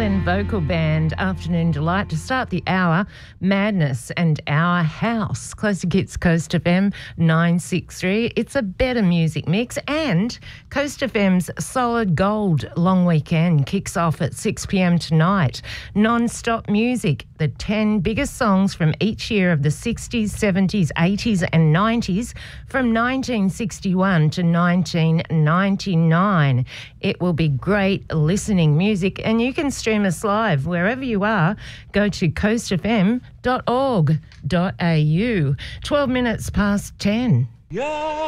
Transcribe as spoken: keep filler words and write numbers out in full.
Glen Vocal Band, Afternoon Delight. To start the hour, Madness and Our House. Classic Hits Coast F M nine sixty-three. It's a better music mix, and Coast F M's Solid Gold Long Weekend kicks off at six p m tonight. Non-stop music, the ten biggest songs from each year of the sixties, seventies, eighties and nineties from nineteen sixty-one to nineteen ninety-nine. It will be great listening music, and you can stream us live wherever you are. Go to coast f m dot org dot a u. twelve minutes past ten. Yeah.